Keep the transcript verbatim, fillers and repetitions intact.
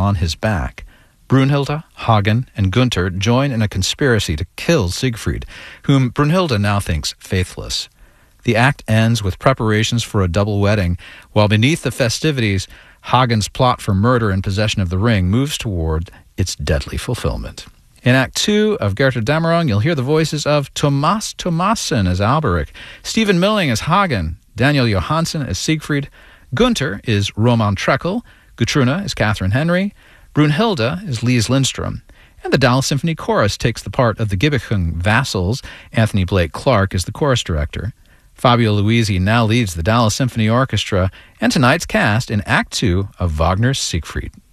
on his back. Brunhilde, Hagen, and Gunther join in a conspiracy to kill Siegfried, whom Brunhilde now thinks faithless. The act ends with preparations for a double wedding, while beneath the festivities, Hagen's plot for murder and possession of the ring moves toward its deadly fulfillment. In Act Two of Götterdämmerung, you'll hear the voices of Thomas Thomassen as Alberic, Stephen Milling as Hagen, Daniel Johansson as Siegfried, Gunther is Roman Treckel, Gutrune is Catherine Henry, Brunhilde is Lise Lindstrom, and the Dallas Symphony Chorus takes the part of the Gibbicking vassals. Anthony Blake Clark is the chorus director. Fabio Luisi now leads the Dallas Symphony Orchestra and tonight's cast in Act Two of Wagner's Siegfried.